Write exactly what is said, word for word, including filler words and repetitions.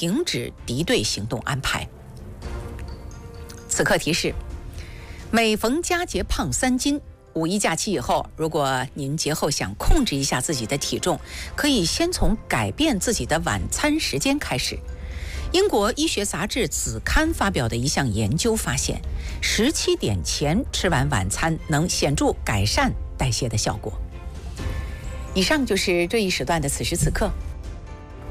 停止敌对行动安排。此刻提示：每逢佳节胖三斤。五一假期以后，如果您节后想控制一下自己的体重，可以先从改变自己的晚餐时间开始。英国医学杂志子刊发表的一项研究发现，十七点前吃完晚餐能显著改善代谢的效果。以上就是这一时段的此时此刻，